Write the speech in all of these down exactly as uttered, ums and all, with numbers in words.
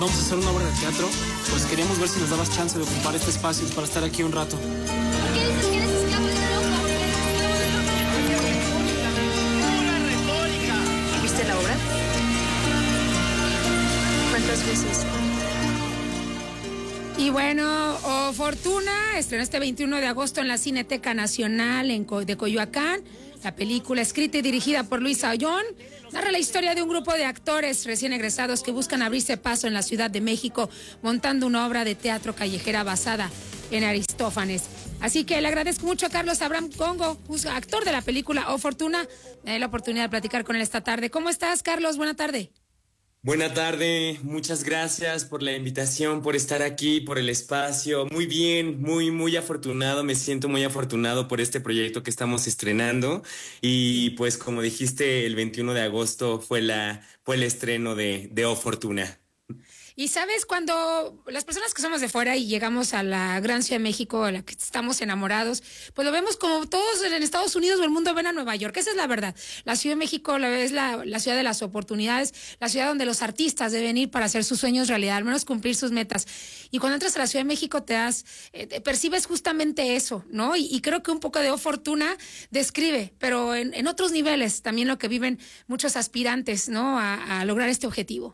Vamos a hacer una obra de teatro, pues queríamos ver si nos dabas chance de ocupar este espacio para estar aquí un rato. ¿Por qué dices que eres esclavo de Europa? ¡Pura retórica! ¿Viste la obra? ¿Cuántas veces? Y bueno, O Fortuna estrenó este veintiuno de agosto en la Cineteca Nacional en Co- de Coyoacán. La película, escrita y dirigida por Luis Ayllón, narra la historia de un grupo de actores recién egresados que buscan abrirse paso en la Ciudad de México, montando una obra de teatro callejera basada en Aristófanes. Así que le agradezco mucho a Carlos Abraham Congo, actor de la película O Fortuna. Me da la oportunidad de platicar con él esta tarde. ¿Cómo estás, Carlos? Buena tarde. Buena tarde, muchas gracias por la invitación, por estar aquí, por el espacio. Muy bien, muy, muy afortunado, me siento muy afortunado por este proyecto que estamos estrenando. Y pues como dijiste, el veintiuno de agosto fue, la, fue el estreno de, de O Fortuna. Y sabes, cuando las personas que somos de fuera y llegamos a la gran Ciudad de México, a la que estamos enamorados, pues lo vemos como todos en Estados Unidos o el mundo ven a Nueva York. Esa es la verdad. La Ciudad de México es la, la ciudad de las oportunidades, la ciudad donde los artistas deben ir para hacer sus sueños realidad, al menos cumplir sus metas. Y cuando entras a la Ciudad de México te das, eh, percibes justamente eso, ¿no? Y, y creo que un poco de O Fortuna describe, pero en, en otros niveles también lo que viven muchos aspirantes, ¿no? A, a lograr este objetivo.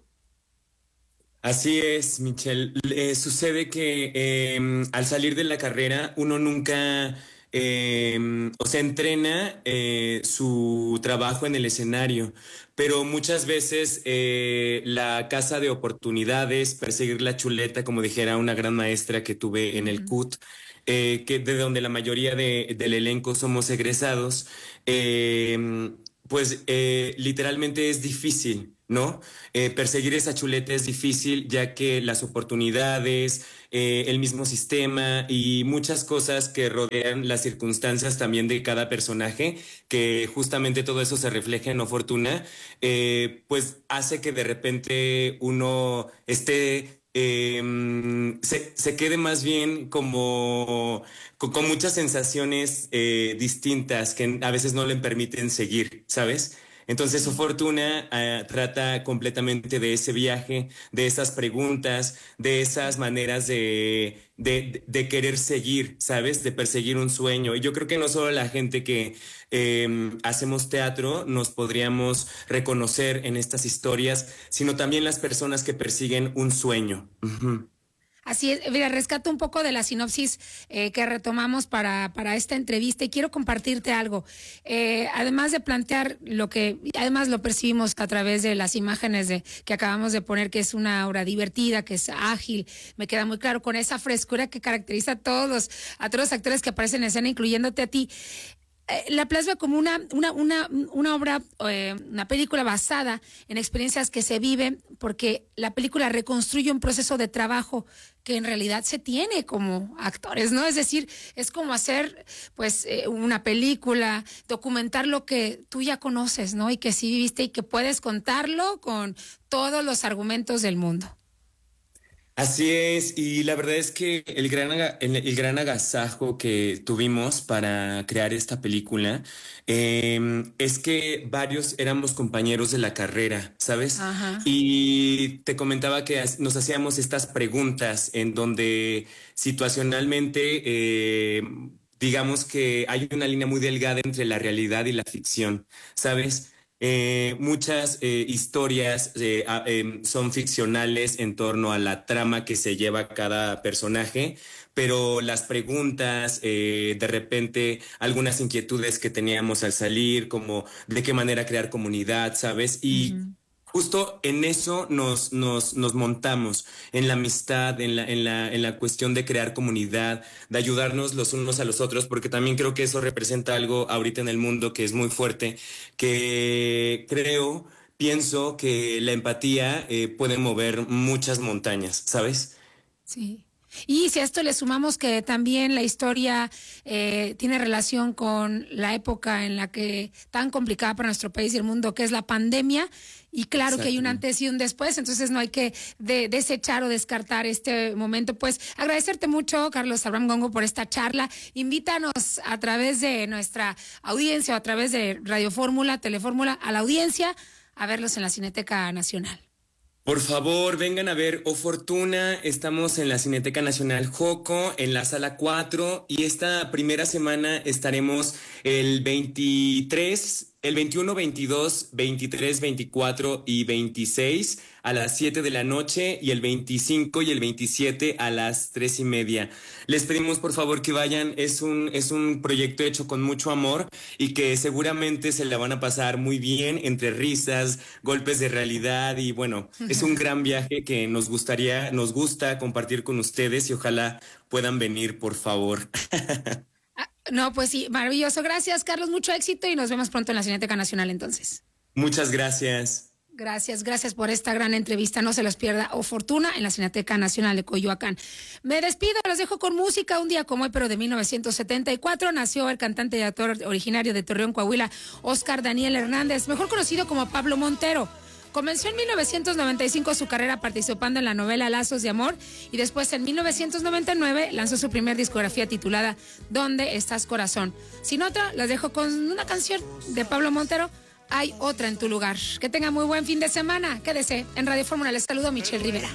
Así es, Michelle. Eh, sucede que eh, al salir de la carrera uno nunca, eh, o sea, entrena eh, su trabajo en el escenario, pero muchas veces eh, la casa de oportunidades, perseguir la chuleta, como dijera una gran maestra que tuve en el C U T, eh, que de donde la mayoría de, del elenco somos egresados, eh, pues eh, literalmente es difícil, ¿no? Eh, perseguir esa chuleta es difícil, ya que las oportunidades, eh, el mismo sistema y muchas cosas que rodean las circunstancias también de cada personaje, que justamente todo eso se refleja en O Fortuna, eh, pues hace que de repente uno esté... Eh, se, se quede más bien como con, con muchas sensaciones eh, distintas que a veces no le permiten seguir, ¿sabes? Entonces, O Fortuna uh, trata completamente de ese viaje, de esas preguntas, de esas maneras de, de, de querer seguir, ¿sabes? De perseguir un sueño. Y yo creo que no solo la gente que eh, hacemos teatro nos podríamos reconocer en estas historias, sino también las personas que persiguen un sueño. Uh-huh. Así es, mira, rescato un poco de la sinopsis eh, que retomamos para, para esta entrevista y quiero compartirte algo. Eh, además de plantear lo que, además lo percibimos a través de las imágenes de, que acabamos de poner, que es una obra divertida, que es ágil, me queda muy claro, con esa frescura que caracteriza a todos, a todos los actores que aparecen en escena, incluyéndote a ti. La plasma como una, una, una, una obra, eh, una película basada en experiencias que se viven, porque la película reconstruye un proceso de trabajo que en realidad se tiene como actores, ¿no? Es decir, es como hacer, pues, eh, una película, documentar lo que tú ya conoces, ¿no? Y que sí viviste y que puedes contarlo con todos los argumentos del mundo. Así es, y la verdad es que el gran, el, el gran agasajo que tuvimos para crear esta película eh, es que varios éramos compañeros de la carrera, ¿sabes? Ajá. Y te comentaba que nos hacíamos estas preguntas en donde situacionalmente, eh, digamos que hay una línea muy delgada entre la realidad y la ficción, ¿sabes? Eh, muchas eh, historias eh, eh, son ficcionales en torno a la trama que se lleva cada personaje, pero las preguntas, eh, de repente algunas inquietudes que teníamos al salir, como de qué manera crear comunidad, ¿sabes? Y uh-huh. Justo en eso nos, nos, nos montamos, en la amistad, en la, en, la, en la cuestión de crear comunidad, de ayudarnos los unos a los otros, porque también creo que eso representa algo ahorita en el mundo que es muy fuerte, que creo, pienso que la empatía eh, puede mover muchas montañas, ¿sabes? Sí. Y si a esto le sumamos que también la historia eh, tiene relación con la época en la que tan complicada para nuestro país y el mundo, que es la pandemia, y claro Exacto. que hay un antes y un después, entonces no hay que de, desechar o descartar este momento. Pues agradecerte mucho, Carlos Abraham Congo, por esta charla. Invítanos a través de nuestra audiencia o a través de Radio Fórmula, Telefórmula, a la audiencia a verlos en la Cineteca Nacional. Por favor, vengan a ver O Fortuna. Estamos en la Cineteca Nacional Joco, en la sala cuatro, y esta primera semana estaremos el veintitrés, el veintiuno, veintidós, veintitrés, veinticuatro y veintiséis a las siete de la noche, y el veinticinco y el veintisiete a las tres y media. Les pedimos por favor que vayan. Es un, es un proyecto hecho con mucho amor y que seguramente se la van a pasar muy bien, entre risas, golpes de realidad, y bueno, es un gran viaje que nos gustaría, nos gusta compartir con ustedes, y ojalá puedan venir, por favor. No, pues sí, maravilloso. Gracias, Carlos. Mucho éxito y nos vemos pronto en la Cineteca Nacional entonces. Muchas gracias. Gracias, gracias por esta gran entrevista. No se los pierda. O Fortuna en la Cineteca Nacional de Coyoacán. Me despido, los dejo con música. Un día como hoy, pero de mil novecientos setenta y cuatro, nació el cantante y actor originario de Torreón, Coahuila, Oscar Daniel Hernández, mejor conocido como Pablo Montero. Comenzó en mil novecientos noventa y cinco su carrera participando en la novela Lazos de Amor, y después en mil novecientos noventa y nueve lanzó su primer discografía titulada ¿Dónde estás, corazón? Sin otra, las dejo con una canción de Pablo Montero, Hay otra en tu lugar. Que tenga muy buen fin de semana. Quédese en Radio Fórmula. Les saludo, Michelle Rivera.